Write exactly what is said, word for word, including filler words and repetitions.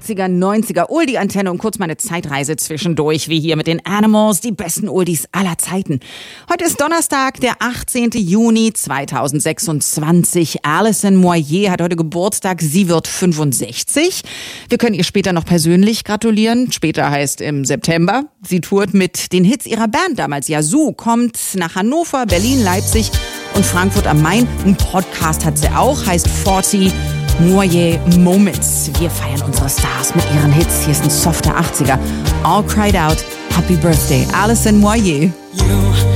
achtziger, neunziger, Oldie-Antenne und kurz mal eine Zeitreise zwischendurch, wie hier mit den Animals, die besten Oldies aller Zeiten. Heute ist Donnerstag, der achtzehnten Juni zweitausendsechsundzwanzig. Alison Moyet hat heute Geburtstag, sie wird fünfundsechzig. Wir können ihr später noch persönlich gratulieren. Später heißt im September. Sie tourt mit den Hits ihrer Band damals. Yazoo kommt nach Hannover, Berlin, Leipzig und Frankfurt am Main. Ein Podcast hat sie auch, heißt vierzig Moyet Moments. Wir feiern unsere Stars mit ihren Hits. Hier ist ein softer achtziger. All Cried Out. Happy Birthday, Alison Moyet.